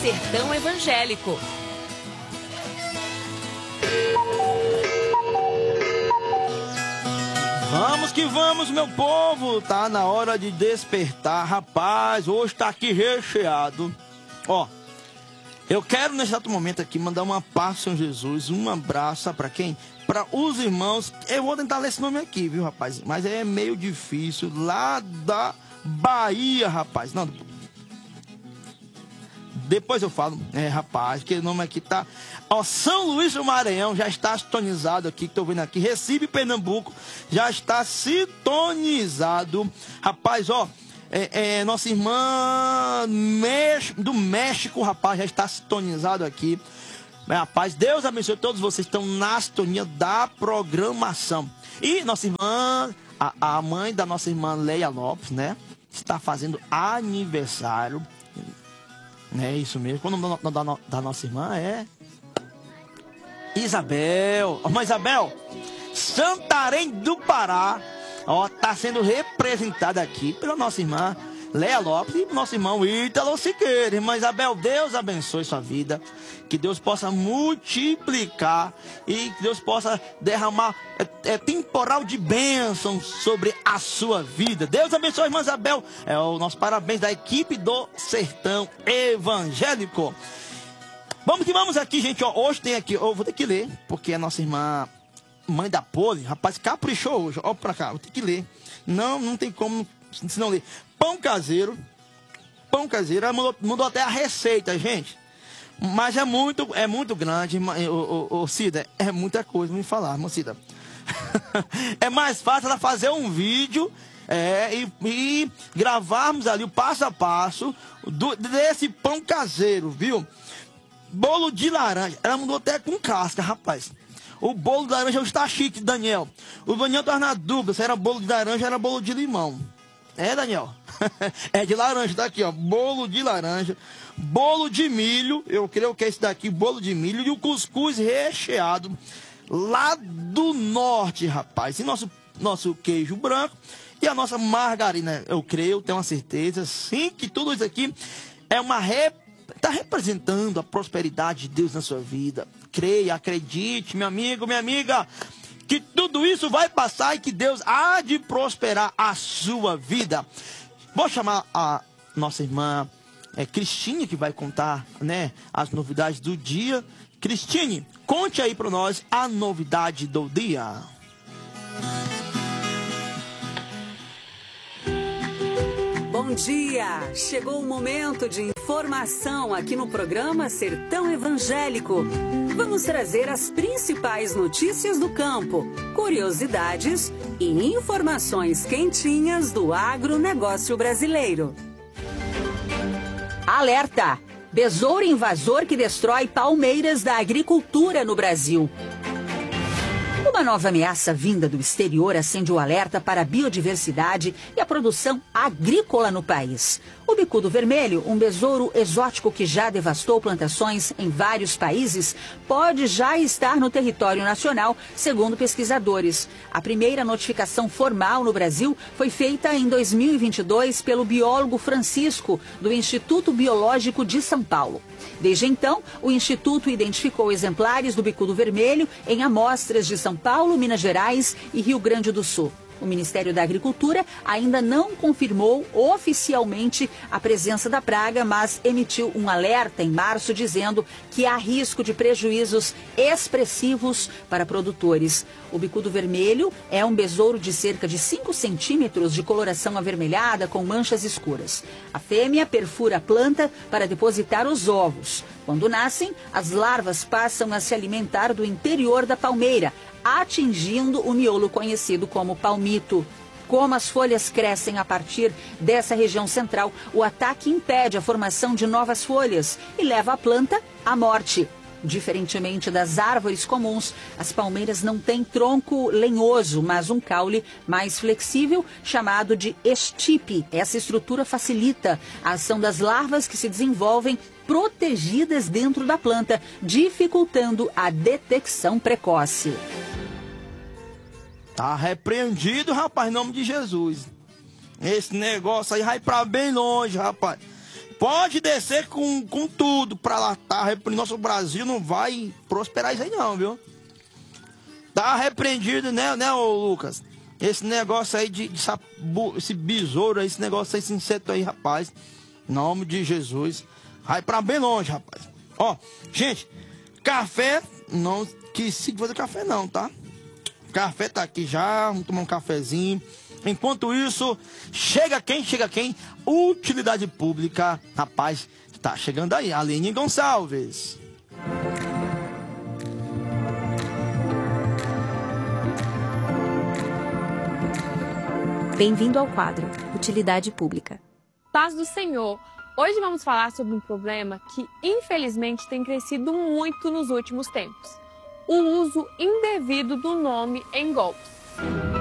Sertão Evangélico. Vamos que vamos, meu povo. Tá na hora de despertar. Rapaz, hoje tá aqui recheado. Ó, eu quero nesse exato momento aqui mandar uma paz, Senhor Jesus, um abraço para quem? Para os irmãos. Eu vou tentar ler esse nome aqui, viu, rapaz? Mas é meio difícil. Lá da Bahia, rapaz. Não, depois eu falo, rapaz, que o nome aqui tá... Ó, São Luís do Maranhão já está sintonizado aqui, que tô vendo aqui. Recife, Pernambuco, já está sintonizado. Rapaz, ó, nossa irmã do México, rapaz, já está sintonizado aqui. Rapaz, Deus abençoe todos vocês que estão na sintonia da programação. E nossa irmã, a mãe da nossa irmã Leia Lopes, né, está fazendo aniversário. É isso mesmo. Qual o nome da nossa irmã é Isabel. Irmã Isabel, Santarém do Pará, ó, tá sendo representada aqui pela nossa irmã Leia Lopes e nosso irmão Ítalo Siqueira. Irmã Isabel, Deus abençoe sua vida, que Deus possa multiplicar e que Deus possa derramar temporal de bênção sobre a sua vida. Deus abençoe, irmã Isabel. É o nosso parabéns da equipe do Sertão Evangélico. Vamos que vamos aqui, gente. Ó, hoje tem aqui, eu vou ter que ler, porque a nossa irmã, mãe da Poli, rapaz, caprichou hoje. Ó, pra cá, vou ter que ler. Não tem como se não ler. Pão caseiro. Ela mudou até a receita, gente. Mas é muito grande, Cida. É muita coisa, me falar, irmã Cida. É mais fácil ela fazer um vídeo e gravarmos ali o passo a passo desse pão caseiro, viu? Bolo de laranja. Ela mudou até com casca, rapaz. O bolo de laranja está chique, Daniel. O Daniel tá na dúvida se era bolo de laranja ou era bolo de limão. É, Daniel? É de laranja, tá aqui, ó. Bolo de laranja. Bolo de milho. Eu creio que é esse daqui, bolo de milho. E o cuscuz recheado lá do norte, rapaz. E nosso queijo branco. E a nossa margarina. Eu creio, tenho uma certeza, sim, que tudo isso aqui é está representando a prosperidade de Deus na sua vida. Creia, acredite, meu amigo, minha amiga, que tudo isso vai passar e que Deus há de prosperar a sua vida. Vou chamar a nossa irmã Cristine, que vai contar, né, as novidades do dia. Cristine, conte aí para nós a novidade do dia. Bom dia! Chegou o momento de informação aqui no programa Sertão Evangélico. Vamos trazer as principais notícias do campo, curiosidades e informações quentinhas do agronegócio brasileiro. Alerta! Besouro invasor que destrói palmeiras da agricultura no Brasil. Uma nova ameaça vinda do exterior acende o alerta para a biodiversidade e a produção agrícola no país. O bicudo vermelho, um besouro exótico que já devastou plantações em vários países, pode já estar no território nacional, segundo pesquisadores. A primeira notificação formal no Brasil foi feita em 2022 pelo biólogo Francisco, do Instituto Biológico de São Paulo. Desde então, o Instituto identificou exemplares do bicudo vermelho em amostras de São Paulo, Minas Gerais e Rio Grande do Sul. O Ministério da Agricultura ainda não confirmou oficialmente a presença da praga, mas emitiu um alerta em março dizendo que há risco de prejuízos expressivos para produtores. O bicudo vermelho é um besouro de cerca de 5 centímetros de coloração avermelhada com manchas escuras. A fêmea perfura a planta para depositar os ovos. Quando nascem, as larvas passam a se alimentar do interior da palmeira, atingindo o miolo conhecido como palmito. Como as folhas crescem a partir dessa região central, o ataque impede a formação de novas folhas e leva a planta à morte. Diferentemente das árvores comuns, as palmeiras não têm tronco lenhoso, mas um caule mais flexível, chamado de estipe. Essa estrutura facilita a ação das larvas que se desenvolvem protegidas dentro da planta, dificultando a detecção precoce. Tá repreendido, rapaz, em nome de Jesus. Esse negócio aí vai pra bem longe, rapaz. Pode descer com tudo pra lá, tá? Nosso Brasil não vai prosperar isso aí não, viu? Tá repreendido, né, ô Lucas? Esse negócio aí esse besouro aí, esse negócio aí, esse inseto aí, rapaz. Em nome de Jesus. Vai pra bem longe, rapaz. Ó, gente, café, não quis fazer café não, tá? Café tá aqui já, vamos tomar um cafezinho. Enquanto isso, chega quem? Utilidade pública, rapaz, tá chegando aí, Aline Gonçalves. Bem-vindo ao quadro Utilidade Pública. Paz do Senhor. Hoje vamos falar sobre um problema que, infelizmente, tem crescido muito nos últimos tempos. O uso indevido do nome em golpes.